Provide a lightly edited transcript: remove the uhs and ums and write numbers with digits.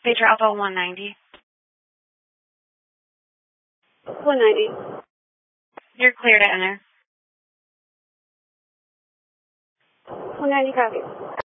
Pager Alpha 190. 190. You're clear to enter. 190 copy.